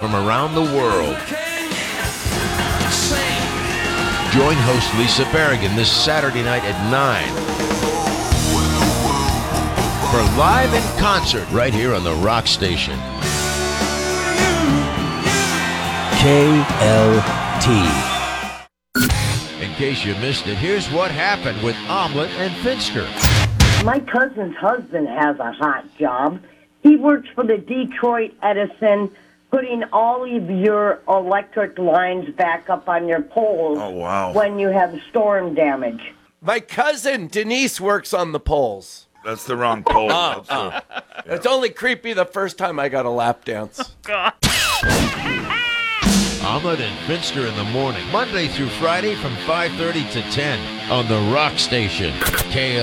from around the world. Join host Lisa Berrigan this Saturday night at 9 for Live in Concert right here on the Rock Station. KLT. In case you missed it, here's what happened with Omelet and Finster. My cousin's husband has a hot job. He works for the Detroit Edison, putting all of your electric lines back up on your poles when you have storm damage. My cousin Denise works on the poles. That's the wrong pole. It's only creepy the first time I got a lap dance. Omelet and Finster in the morning, Monday through Friday from 5:30 to 10 on the Rock Station. KLT.